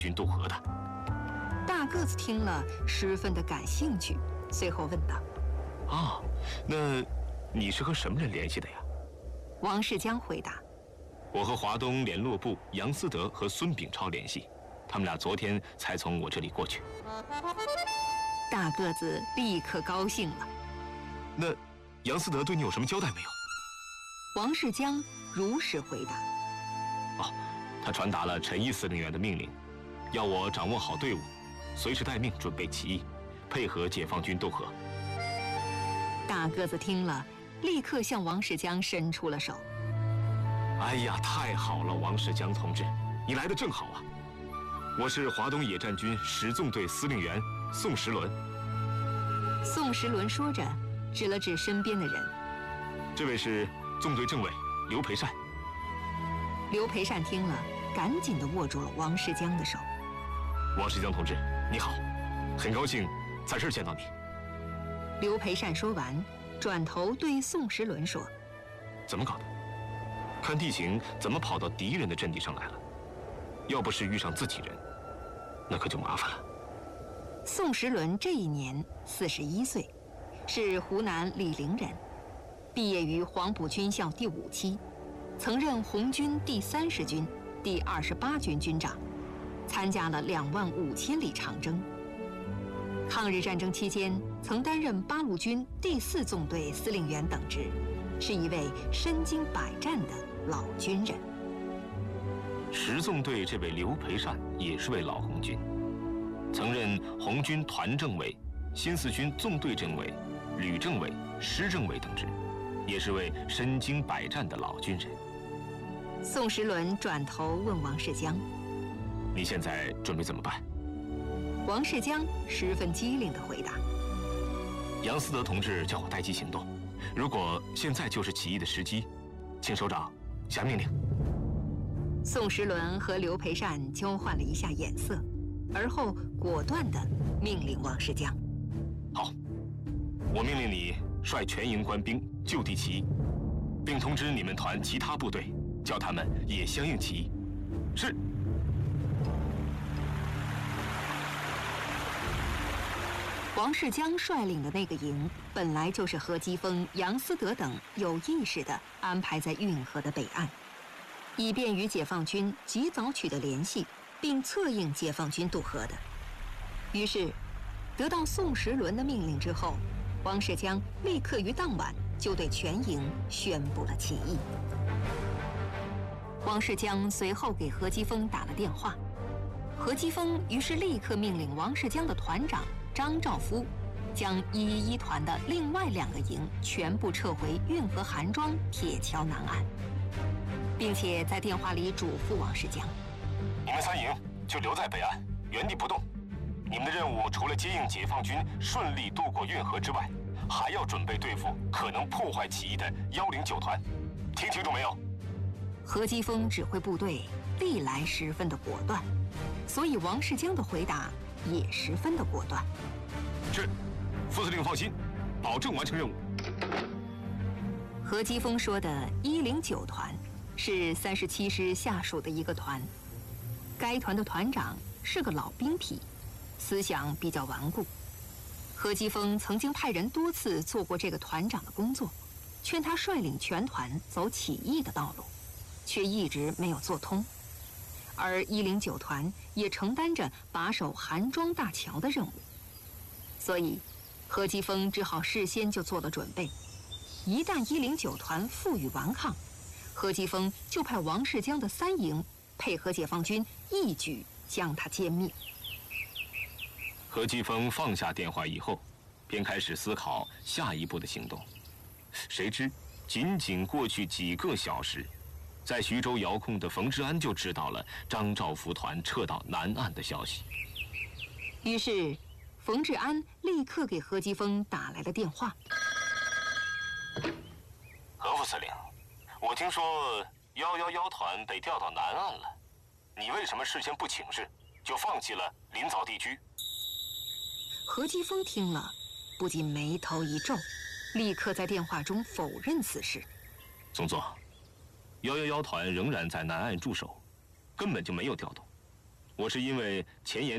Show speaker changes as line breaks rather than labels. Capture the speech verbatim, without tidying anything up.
军渡河的。
大个子听了，十分的感兴趣，随后问道：“
啊，那你是和什么人联系的呀？”
王世江回答：“
我和华东联络部杨思德和孙炳超联系，他们俩昨天才从我这里过去。”
大个子立刻高兴了。
那杨思德对你有什么交代没有？
王世江如实回答。
哦，他传达了陈一司令员的命令，要我掌握好队伍，随时待命，准备起义，配合解放军渡河。
大个子听了，立刻向王世江伸出了手。
哎呀，太好了，王世江同志，你来得正好啊！我是华东野战军十纵队司令员宋时轮。
宋时轮说着，指了指身边的人。
这位是纵队政委刘培善。
刘培善听了，赶紧地握住了王世江的手。
王世江同志，你好，很高兴在这儿见到你。
刘培善说完，转头对宋时轮说：“
怎么搞的？看地形，怎么跑到敌人的阵地上来了？要不是遇上自己人，那可就麻烦了。”
宋时轮这一年四十一岁，是湖南醴陵人，毕业于黄埔军校第五期，曾任红军第三十军、第二十八军军长，参加了两万五千里长征。抗日战争期间，曾担任八路军第四纵队司令员等职，是一位身经百战的老军人。
十纵队这位刘培善也是位老红军，曾任红军团政委、新四军纵队政委、旅政委、师政委等职，也是位身经百战的老军人。
宋时轮转头问王世江：“
你现在准备怎么办？”
王世江十分机灵地回答：“
杨思德同志叫我待机行动，如果现在就是起义的时机，请首长下命令。”
宋时轮和刘培善交换了一下眼色，而后果断地命令王世江：“
好，我命令你率全营官兵就地起义，并通知你们团其他部队，叫他们也相应起义。”是。
王世江率领的那个营，本来就是何基丰、杨思德等有意识地安排在运河的北岸，以便与解放军及早取得联系，并策应解放军渡河的。于是，得到宋时轮的命令之后，王世江立刻于当晚就对全营宣布了起义。王世江随后给何基丰打了电话，何基丰于是立刻命令王世江的团长张兆夫将一一一团的另外两个营全部撤回运河韩庄铁桥南岸，并且在电话里嘱咐王世江：“
你们三营就留在北岸，原地不动。你们的任务除了接应解放军顺利渡过运河之外，还要准备对付可能破坏起义的幺零九团。听清楚没有？”
何基丰指挥部队历来十分的果断，所以王世江的回答也十分的果断。
是，副司令放心，保证完成任务。
何基丰说的一零九团是三十七师下属的一个团，该团的团长是个老兵痞，思想比较顽固。何基丰曾经派人多次做过这个团长的工作，劝他率领全团走起义的道路，却一直没有做通。而一零九团也承担着把守韩庄大桥的任务，所以何基丰只好事先就做了准备。一旦一零九团负隅顽抗，何基丰就派王世江的三营配合解放军一举将他歼灭。
何基丰放下电话以后，便开始思考下一步的行动。谁知仅仅过去几个小时，在徐州遥控的冯治安就知道了张兆福团撤到南岸的消息。
于是冯治安立刻给何基丰打来了电话：“
何副司令，我听说幺幺幺团被调到南岸了，你为什么事先不请示，就放弃了临枣地区？”
何基丰听了，不禁眉头一皱，立刻在电话中否认此事。
总座，幺幺幺团仍然在南岸驻守，根本就没有调动。 我是因为前沿